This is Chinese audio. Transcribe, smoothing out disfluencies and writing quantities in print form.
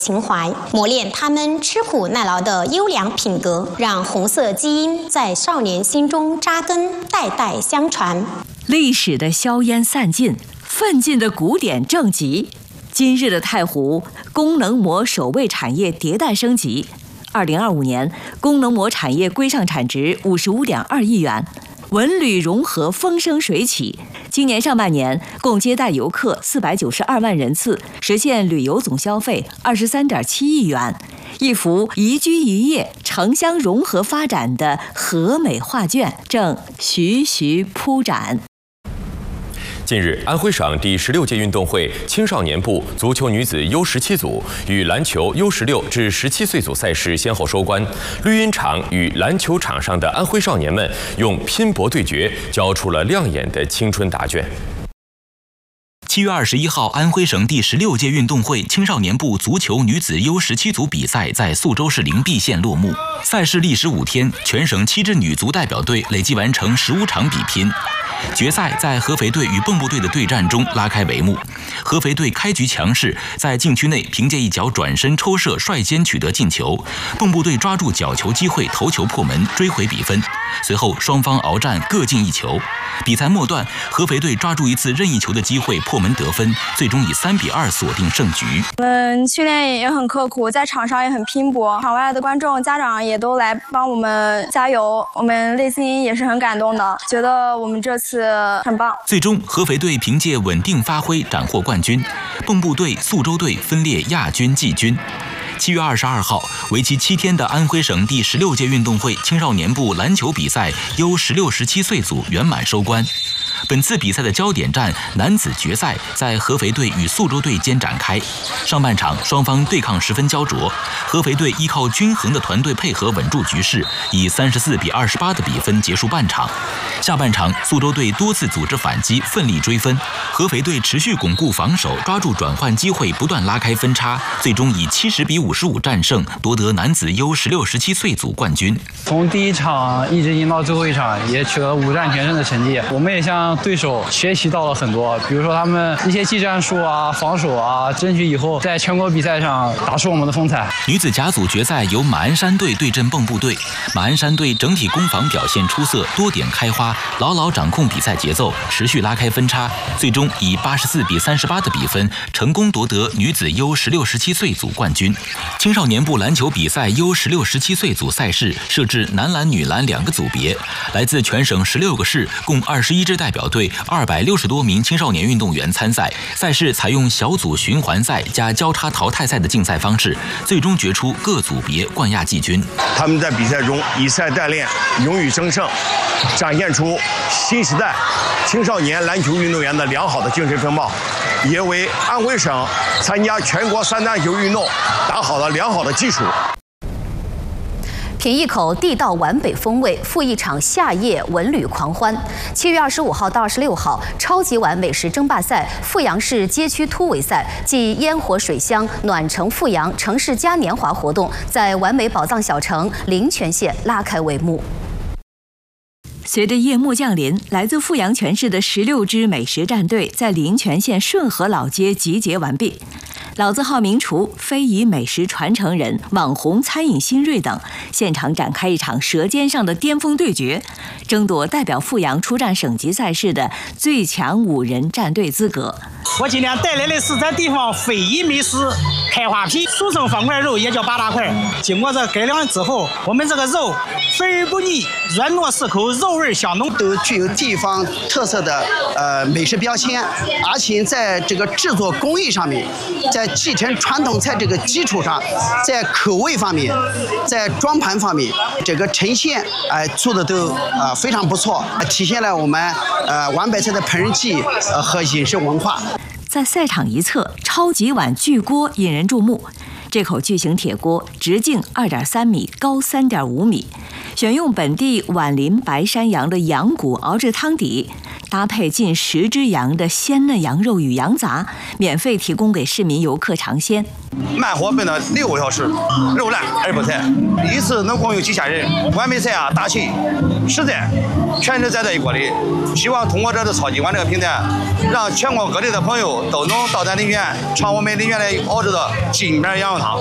情怀，磨练他们吃苦耐劳的优良品格，让红色基因在少年心中扎根，代代相传。 历史的硝烟散尽，奋进的古典正极。今日的太湖功能膜首位产业迭代升级，2025年功能膜产业规上产值55.2亿元。文旅融合风生水起，今年上半年共接待游客492万人次，实现旅游总消费23.7亿元，一幅宜居宜业、城乡融合发展的和美画卷正徐徐铺展。 近日，安徽省第16届运动会青少年部足球女子 U17 组与篮球 U16至17岁组赛事先后收官，绿茵场与篮球场上的安徽少年们用拼搏对决，交出了亮眼的青春答卷。 7月21号，安徽省第16届运动会青少年部足球女子 U17 组比赛在宿州市灵璧县落幕。赛事历时5天，全省7支女足代表队累计完成15场比拼。决赛在合肥队与蚌埠队的对战中拉开帷幕。合肥队开局强势，在禁区内凭借一脚转身抽射率先取得进球，蚌埠队抓住角球机会头球破门追回比分。随后双方鏖战各进1球。比赛末段，合肥队抓住一次任意球的机会破门得分，最终以3-2锁定胜局。 我们训练也很刻苦，在场上也很拼搏，场外的观众家长也都来帮我们加油，我们内心也是很感动的，觉得我们这次很棒。 最终合肥队凭借稳定发挥斩获冠军，蚌埠队、宿州队分列亚军、季军。7月22号，为期7天的安徽省第16届运动会青少年部篮球比赛 U16、17岁组圆满收官。本次比赛的焦点战男子决赛在合肥队与宿州队间展开。上半场双方对抗十分焦灼，合肥队依靠均衡的团队配合稳住局势，以34-28的比分结束半场。下半场宿州队多次组织反击，奋力追分，合肥队持续巩固防守，抓住转换机会，不断拉开分差，最终以70-55战胜，夺得男子 U16、17岁组冠军。 从第一场一直赢到最后一场，也取得5战全胜的成绩。我们也向对手学习到了很多，比如说他们一些技战术啊、防守啊，争取以后在全国比赛上打出我们的风采。 女子甲组决赛由马鞍山队对阵蚌埠队，马鞍山队整体攻防表现出色，多点开花，牢牢掌控比赛节奏，持续拉开分差，最终以84-38的比分成功夺得女子 U16、17岁组冠军。青少年部篮球比赛 U16、17岁组赛事设置男篮、女篮2个组别，来自全省16个市，共21支代表队，260多名青少年运动员参赛。赛事采用小组循环赛加交叉淘汰赛的竞赛方式，最终决出各组别冠亚季军。 他们在比赛中以赛代练，勇于争胜，展现出新时代青少年篮球运动员的良好的精神风貌，也为安徽省参加全国3大球运动打好了良好的基础。 品一口地道皖北风味，赴一场夏夜文旅狂欢。7月25号到26号，超级碗美食争霸赛阜阳市街区突围赛暨烟火水乡暖城阜阳城市嘉年华活动，在皖美宝藏小城灵泉县拉开帷幕。 随着夜幕降临，来自阜阳全市的16支美食战队在灵泉县顺河老街集结完毕。老字号名厨、非遗美食传承人、网红餐饮新锐等，现场展开一场舌尖上的巅峰对决，争夺代表阜阳出战省级赛事的最强5人战队资格。 我今天带来的是这地方非遗美食开花皮，俗称方块肉，也叫八大块。经过这改良之后，我们这个肉肥而不腻，软糯适口，肉味香浓， 都具有地方特色的美食标签，而且在这个制作工艺上面，在继承传统菜这个基础上，在口味方面，在装盘方面，这个呈现做的都非常不错，体现了我们皖北菜的烹饪技艺和饮食文化。 在赛场一侧，超级碗巨锅引人注目。这口巨型铁锅直径2.3米，高3.5米，选用本地皖林白山羊的羊骨熬制汤底， 搭配近10只羊的鲜嫩羊肉与羊杂，免费提供给市民游客尝鲜。 慢火焖了6个小时，肉烂而不柴，一次能供应几千人，完美菜啊，大气实在，全是在这一锅里。希望通过这次超级碗这个平台，让全国各地的朋友都能到咱林园尝我们林园的熬制的金面羊肉汤。